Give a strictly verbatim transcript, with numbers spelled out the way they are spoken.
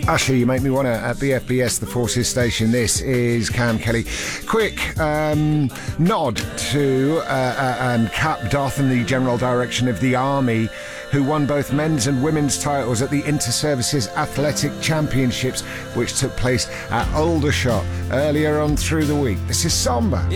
Usher, you make me want to, at B F B S, the Forces Station. This is Cam Kelly. Quick um, nod to uh, uh, and Cap Doth and the general direction of the Army, who won both men's and women's titles at the Inter-Services Athletic Championships, which took place at Aldershot earlier on through the week. This is Somber.